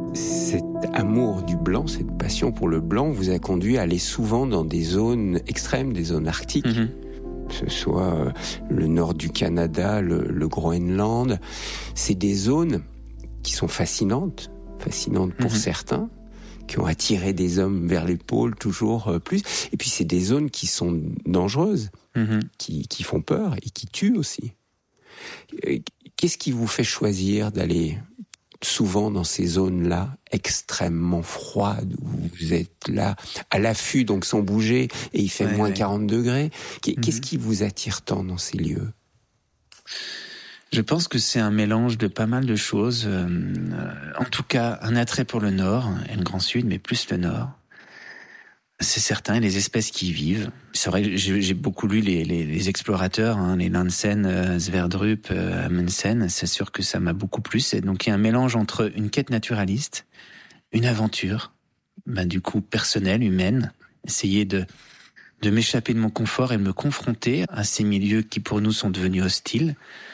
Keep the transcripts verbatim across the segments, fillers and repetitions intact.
Cet amour du blanc, cette passion pour le blanc vous a conduit à aller souvent dans des zones extrêmes, des zones arctiques. Mmh. Que ce soit le nord du Canada, le, le Groenland. C'est des zones qui sont fascinantes, fascinantes pour mmh. certains, qui ont attiré des hommes vers les pôles toujours plus. Et puis c'est des zones qui sont dangereuses, mmh. qui, qui font peur et qui tuent aussi. Qu'est-ce qui vous fait choisir d'aller souvent dans ces zones-là, extrêmement froides, où vous êtes là, à l'affût, donc sans bouger, et il fait ouais, moins ouais. quarante degrés. Qu'est-ce mmh. qui vous attire tant dans ces lieux ? Je pense que c'est un mélange de pas mal de choses. Euh, en tout cas, un attrait pour le Nord, et le Grand Sud, mais plus le Nord. C'est certain, et les espèces qui y vivent. C'est vrai, j'ai, j'ai beaucoup lu les, les, les explorateurs, hein, les Nansen, euh, Sverdrup, euh, Amundsen. C'est sûr que ça m'a beaucoup plu. Et donc il y a un mélange entre une quête naturaliste, une aventure, ben, du coup personnelle, humaine, essayer de de m'échapper de mon confort et de me confronter à ces milieux qui pour nous sont devenus hostiles.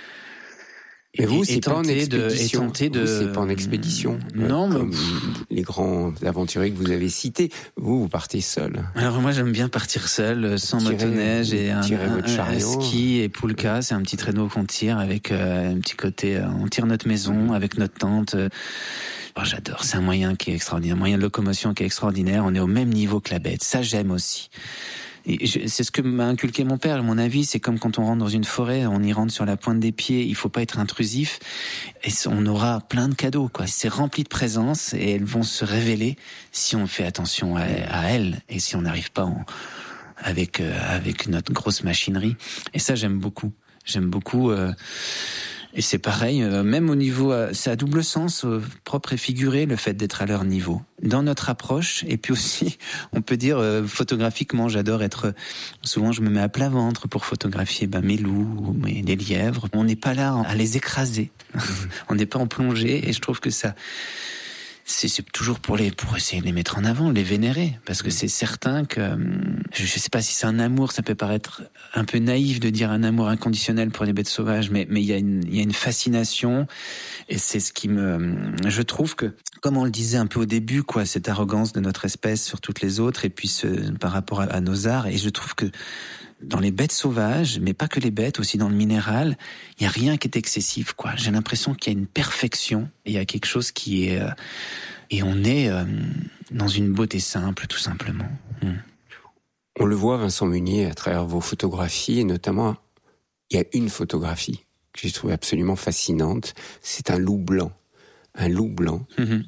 Mais vous, c'est pas en expédition. De, de... Vous, c'est pas en expédition. Non, comme mais... les grands aventuriers que vous avez cités. Vous, vous partez seul. Alors moi, j'aime bien partir seul, sans motoneige et un, un, un ski et poulka. C'est un petit traîneau qu'on tire avec euh, un petit côté. Euh, on tire notre maison avec notre tente. Euh, oh, j'adore. C'est un moyen qui est extraordinaire, un moyen de locomotion qui est extraordinaire. On est au même niveau que la bête. Ça, j'aime aussi. Et je, c'est ce que m'a inculqué mon père. À mon avis, c'est comme quand on rentre dans une forêt, on y rentre sur la pointe des pieds. Il faut pas être intrusif, et on aura plein de cadeaux, quoi. C'est rempli de présences, et elles vont se révéler si on fait attention à, à elles, et si on n'arrive pas en, avec euh, avec notre grosse machinerie. Et ça, j'aime beaucoup. J'aime beaucoup. Euh, Et c'est pareil, euh, même au niveau, euh, c'est à double sens, euh, propre et figuré, le fait d'être à leur niveau. Dans notre approche, et puis aussi, on peut dire, euh, photographiquement, j'adore être, souvent je me mets à plat ventre pour photographier ben, mes loups, ou mes, des lièvres. On n'est pas là à les écraser, on n'est pas en plongée, et je trouve que ça... C'est, c'est toujours pour les, pour essayer de les mettre en avant, les vénérer. Parce que c'est certain que, je, je sais pas si c'est un amour, ça peut paraître un peu naïf de dire un amour inconditionnel pour les bêtes sauvages, mais, mais il y a une, il y a une fascination. Et c'est ce qui me, je trouve que, comme on le disait un peu au début, quoi, cette arrogance de notre espèce sur toutes les autres, et puis ce, par rapport à, à nos arts, et je trouve que, dans les bêtes sauvages, mais pas que les bêtes, aussi dans le minéral, il y a rien qui est excessif, quoi. J'ai l'impression qu'il y a une perfection, il y a quelque chose qui est, euh, et on est euh, dans une beauté simple, tout simplement. Mm. On le voit, Vincent Munier, à travers vos photographies, et notamment, il y a une photographie que j'ai trouvée absolument fascinante. C'est un loup blanc, un loup blanc mm-hmm.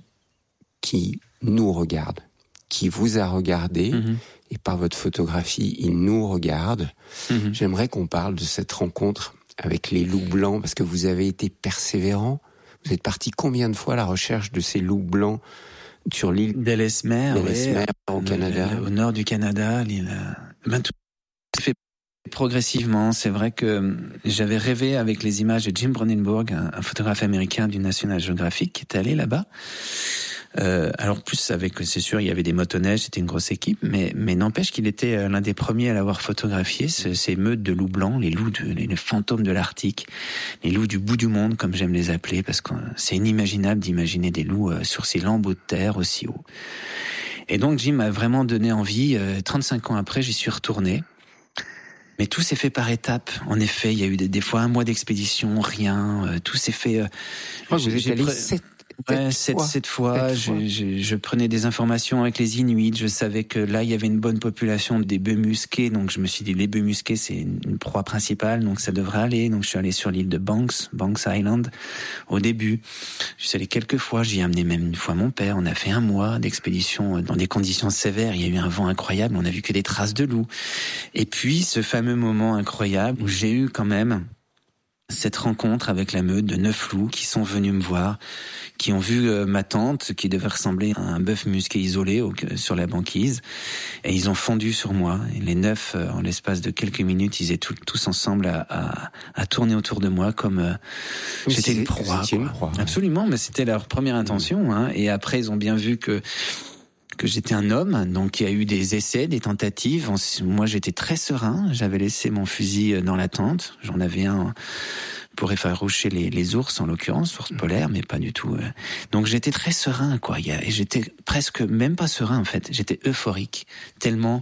qui nous regarde, qui vous a regardé. Mm-hmm. Et par votre photographie, il nous regarde. Mmh. J'aimerais qu'on parle de cette rencontre avec les loups blancs, parce que vous avez été persévérant. Vous êtes parti combien de fois à la recherche de ces loups blancs sur l'île d'Ellesmere, d'Ellesmere oui, au Canada, le, le, au nord du Canada, l'île. Ben, tout s'est fait progressivement. C'est vrai que j'avais rêvé avec les images de Jim Brandenburg, un, un photographe américain du National Geographic, qui était allé là-bas. Euh, alors plus avec, c'est sûr, il y avait des motoneiges, c'était une grosse équipe, mais mais n'empêche qu'il était l'un des premiers à l'avoir photographié, ce, ces meutes de loups blancs, les loups, de, les, les fantômes de l'Arctique, les loups du bout du monde, comme j'aime les appeler, parce que c'est inimaginable d'imaginer des loups euh, sur ces lambeaux de terre aussi haut. Et donc Jim m'a vraiment donné envie. Euh, trente-cinq ans après, j'y suis retourné. Mais tout s'est fait par étapes. En effet, il y a eu des, des fois un mois d'expédition, rien. Euh, tout s'est fait. Euh, oh, vous êtes allé sept Ouais, cette, cette fois, je, je, je prenais des informations avec les Inuits. Je savais que là, il y avait une bonne population des bœufs musqués. Donc, je me suis dit, les bœufs musqués, c'est une proie principale. Donc, ça devrait aller. Donc, je suis allé sur l'île de Banks, Banks Island, au début. Je suis allé quelques fois. J'y ai amené même une fois mon père. On a fait un mois d'expédition dans des conditions sévères. Il y a eu un vent incroyable. On a vu que des traces de loups. Et puis, ce fameux moment incroyable où j'ai eu quand même cette rencontre avec la meute de neuf loups qui sont venus me voir, qui ont vu euh, ma tente, qui devait ressembler à un bœuf musqué isolé au, sur la banquise, et ils ont fondu sur moi. Et les neuf, euh, en l'espace de quelques minutes, ils étaient tout, tous ensemble à, à, à tourner autour de moi comme euh, j'étais une proie. C'était une proie. Absolument, mais c'était leur première intention. Hein. Et après, ils ont bien vu que que j'étais un homme, donc il y a eu des essais, des tentatives. Moi, j'étais très serein. J'avais laissé mon fusil dans la tente. J'en avais un pour effaroucher les, les ours, en l'occurrence, ours polaires, mais pas du tout. Euh. Donc j'étais très serein, quoi. Et j'étais presque, même pas serein en fait, j'étais euphorique, tellement...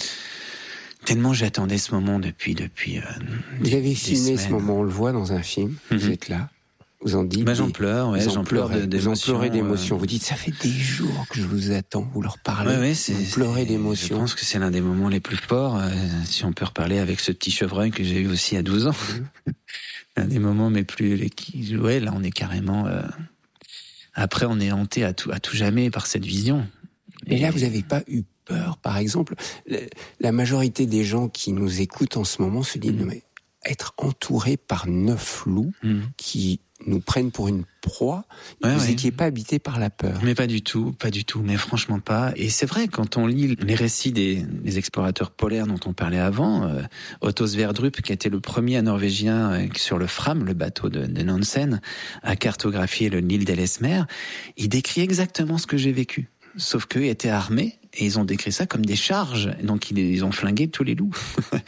Tellement j'attendais ce moment depuis... depuis euh, vous avez filmé ce moment, on le voit dans un film, mm-hmm. Vous êtes là, vous en dites... Bah, j'en pleure, ouais, j'en pleure d'émotion. Vous en pleurez d'émotion, euh... vous dites, ça fait des jours que je vous attends, vous leur parlez, ouais, ouais, c'est, vous pleurez d'émotion. Je pense que c'est l'un des moments les plus forts, euh, si on peut reparler avec ce petit chevreuil que j'ai eu aussi à douze ans. Mm-hmm. L'un des moments mes plus... Les... Ouais, là on est carrément... Euh... Après on est hanté à tout, à tout jamais par cette vision. Et, Et là vous n'avez pas eu peur, par exemple, la majorité des gens qui nous écoutent en ce moment se disent, mmh. mais être entouré par neuf loups mmh. qui nous prennent pour une proie, ouais, vous ouais. n'étiez pas habité par la peur. Mais pas du tout, pas du tout, mais franchement pas. Et c'est vrai, quand on lit les récits des, des explorateurs polaires dont on parlait avant, euh, Otto Sverdrup, qui était le premier Norvégien euh, sur le Fram, le bateau de, de Nansen, à cartographier le Nil d'Ellesmer, il décrit exactement ce que j'ai vécu. Sauf qu'eux étaient armés, et ils ont décrit ça comme des charges. Donc, ils, ils ont flingué tous les loups.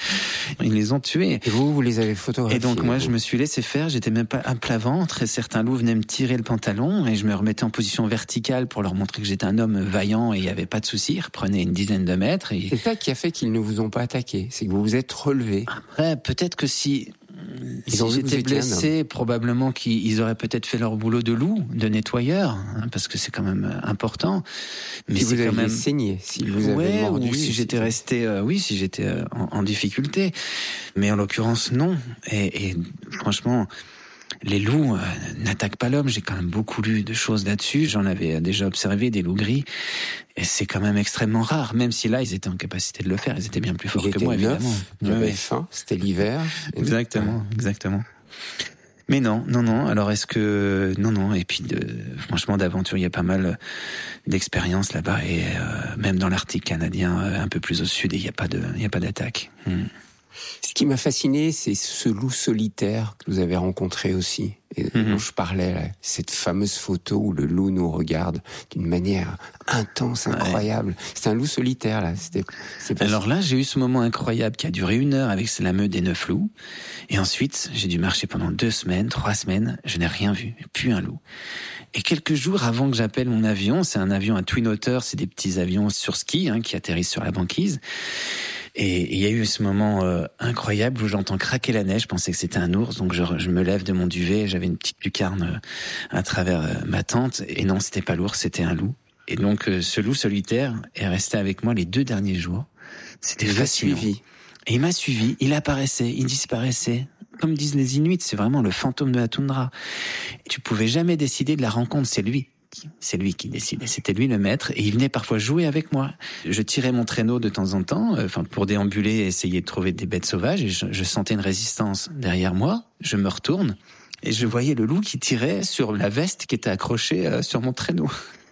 Ils les ont tués. Et vous, vous les avez photographiés. Et donc, moi, vous. je me suis laissé faire. J'étais même pas à plat ventre. Et certains loups venaient me tirer le pantalon. Et je me remettais en position verticale pour leur montrer que j'étais un homme vaillant et il n'y avait pas de souci. Ils reprenaient une dizaine de mètres. Et... c'est ça qui a fait qu'ils ne vous ont pas attaqué. C'est que vous vous êtes relevé. Après, peut-être que si... Ils si j'étais blessé, probablement qu'ils auraient peut-être fait leur boulot de loup, de nettoyeur, hein, parce que c'est quand même important. Mais si c'est vous quand même saigné, si vous ouais, avez mordu, ou si j'étais resté, euh, oui, si j'étais euh, en, en difficulté. Mais en l'occurrence, non. Et, et franchement, les loups euh, n'attaquent pas l'homme. J'ai quand même beaucoup lu de choses là-dessus. J'en avais déjà observé des loups gris. Et c'est quand même extrêmement rare, même si là, ils étaient en capacité de le faire. Ils étaient bien plus forts que moi, neuf, évidemment. Il y avait ouais. faim, c'était l'hiver. Exactement, exactement. Mais non, non, non. Alors, est-ce que... Non, non. Et puis, de... franchement, d'aventure, il y a pas mal d'expériences là-bas. Et euh, même dans l'Arctique canadien, un peu plus au sud, il n'y a pas de, il y a pas d'attaque. Hmm. Ce qui m'a fasciné, c'est ce loup solitaire que vous avez rencontré aussi, et mm-hmm. dont je parlais, là, cette fameuse photo où le loup nous regarde d'une manière intense, incroyable. Ouais. C'est un loup solitaire, là. C'était, c'est pas Alors là, j'ai eu ce moment incroyable qui a duré une heure avec la meute des neuf loups. Et ensuite, j'ai dû marcher pendant deux semaines, trois semaines. Je n'ai rien vu, plus un loup. Et quelques jours avant que j'appelle mon avion, c'est un avion à Twin Otter, c'est des petits avions sur ski hein, qui atterrissent sur la banquise. Et il y a eu ce moment euh, incroyable où j'entends craquer la neige. Je pensais que c'était un ours, donc je, je me lève de mon duvet. J'avais une petite lucarne euh, à travers euh, ma tente. Et non, c'était pas l'ours, c'était un loup. Et donc, euh, ce loup solitaire est resté avec moi les deux derniers jours. C'était il fascinant. Il m'a suivi. Et il m'a suivi. Il apparaissait, il disparaissait. Comme disent les Inuits, c'est vraiment le fantôme de la toundra. Et tu pouvais jamais décider de la rencontre, c'est lui. C'est lui qui décidait, c'était lui le maître, et il venait parfois jouer avec moi. Je tirais mon traîneau de temps en temps, euh, enfin pour déambuler et essayer de trouver des bêtes sauvages, et je, je sentais une résistance derrière moi. Je me retourne, et je voyais le loup qui tirait sur la veste qui était accrochée euh, sur mon traîneau.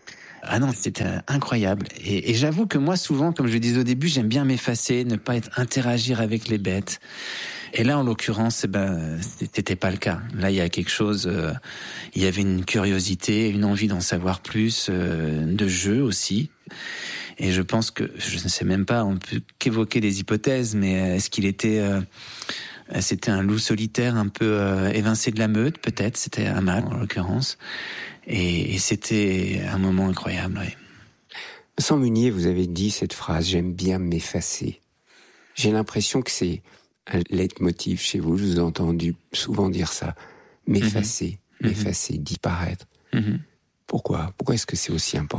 Ah non, c'était incroyable. Et, et j'avoue que moi, souvent, comme je le disais au début, j'aime bien m'effacer, ne pas être, interagir avec les bêtes. Et là, en l'occurrence, eh ben, c'était pas le cas. Là, il y a quelque chose. Euh, il y avait une curiosité, une envie d'en savoir plus, euh, de jeu aussi. Et je pense que, je ne sais même pas, on peut qu'évoquer des hypothèses, mais est-ce qu'il était, euh, c'était un loup solitaire, un peu euh, évincé de la meute, peut-être. C'était un mâle, en l'occurrence. Et, et c'était un moment incroyable. Ouais. Vincent Munier, vous avez dit cette phrase, j'aime bien m'effacer. J'ai l'impression que c'est un leitmotiv chez vous, je vous ai entendu souvent dire ça. M'effacer, mmh. m'effacer, mmh. disparaître. Mmh. Pourquoi ? Pourquoi est-ce que c'est aussi important ?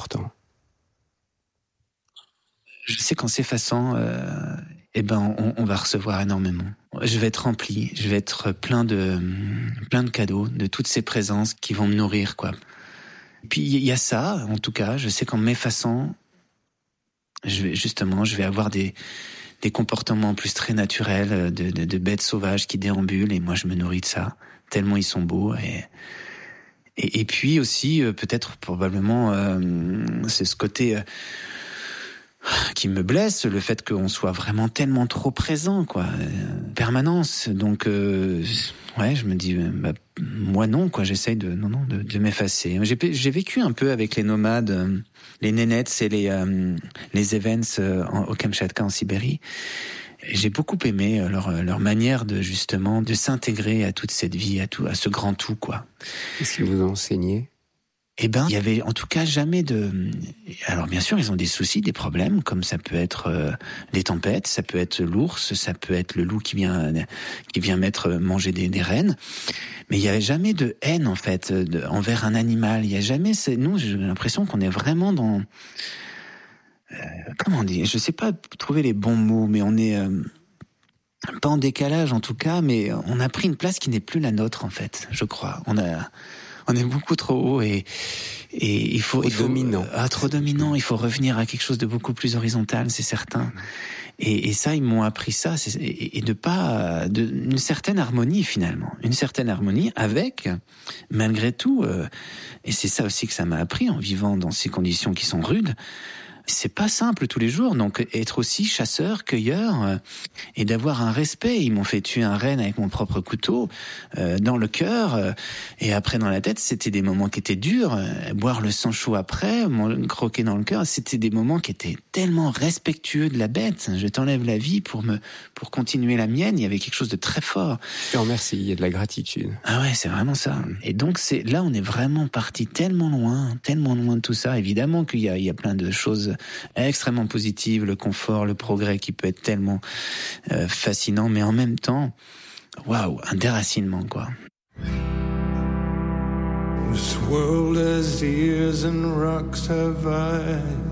Je sais qu'en s'effaçant, euh, eh ben, on, on va recevoir énormément. Je vais être rempli, je vais être plein de, plein de cadeaux, de toutes ces présences qui vont me nourrir, quoi. Et puis il y a ça, en tout cas, je sais qu'en m'effaçant, je vais, justement, je vais avoir des, des comportements plus très naturels, de, de, de bêtes sauvages qui déambulent, et moi je me nourris de ça, tellement ils sont beaux. Et, et, et puis aussi, euh, peut-être, probablement, euh, c'est ce côté... Euh, qui me blesse, le fait qu'on soit vraiment tellement trop présent, quoi, euh, permanence. Donc, euh, ouais, je me dis, bah, moi non, quoi, j'essaye de, non, non, de, de m'effacer. J'ai, j'ai vécu un peu avec les nomades, euh, les Nénets et les, euh, les Events euh, en, au Kamchatka, en Sibérie. J'ai beaucoup aimé leur, leur manière de justement de s'intégrer à toute cette vie, à tout, à ce grand tout, quoi. Qu'est-ce qu'ils vous ont enseigné ? Eh ben, il y avait en tout cas jamais de. Alors bien sûr, ils ont des soucis, des problèmes, comme ça peut être euh, les tempêtes, ça peut être l'ours, ça peut être le loup qui vient qui vient mettre manger des, des rennes. Mais il y avait jamais de haine en fait de, envers un animal. Il y a jamais. Nous, j'ai l'impression qu'on est vraiment dans. Euh, comment on dit ? Je sais pas trouver les bons mots, mais on est. Euh, pas en décalage en tout cas, mais on a pris une place qui n'est plus la nôtre en fait, je crois. On a. On est beaucoup trop haut et, et il faut, trop il faut dominant. Ah, trop dominant. Il faut revenir à quelque chose de beaucoup plus horizontal, c'est certain. Et, et ça, ils m'ont appris ça, c'est, et, et de pas, de, une certaine harmonie finalement, une certaine harmonie avec, malgré tout, euh, et c'est ça aussi que ça m'a appris en vivant dans ces conditions qui sont rudes. C'est pas simple tous les jours, donc être aussi chasseur, cueilleur, euh, et d'avoir un respect. Ils m'ont fait tuer un renne avec mon propre couteau, euh, dans le cœur, euh, et après dans la tête. C'était des moments qui étaient durs. Euh, boire le sang chaud après, mon, croquer dans le cœur, c'était des moments qui étaient tellement respectueux de la bête. Je t'enlève la vie pour me, pour continuer la mienne. Il y avait quelque chose de très fort. Je te remercie, il y a de la gratitude. Ah ouais, c'est vraiment ça. Et donc c'est là, on est vraiment parti tellement loin, tellement loin de tout ça. Évidemment qu'il y a, il y a plein de choses extrêmement positive, le confort, le progrès qui peut être tellement euh, fascinant, mais en même temps, waouh, un déracinement, quoi. This world has ears and rocks have eyes.